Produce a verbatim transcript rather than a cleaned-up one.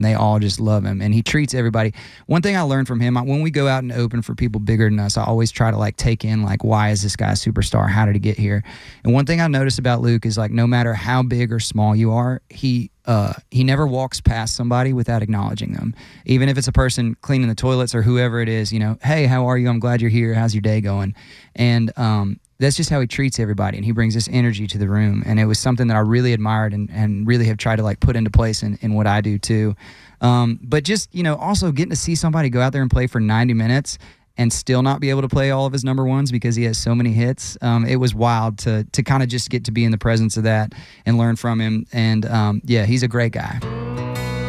They all just love him, and he treats everybody. One thing I learned from him, when we go out and open for people bigger than us, I always try to like take in like, why is this guy a superstar? How did he get here? And one thing I noticed about Luke is like, no matter how big or small you are, he uh, he never walks past somebody without acknowledging them. Even if it's a person cleaning the toilets or whoever it is, you know, hey, how are you? I'm glad you're here. How's your day going? And um, that's just how he treats everybody, and he brings this energy to the room. And it was something that I really admired and, and really have tried to like put into place in, in what I do too. Um, but just, you know, also getting to see somebody go out there and play for ninety minutes and still not be able to play all of his number ones because he has so many hits. Um, it was wild to to kind of just get to be in the presence of that and learn from him. And um, yeah, he's a great guy.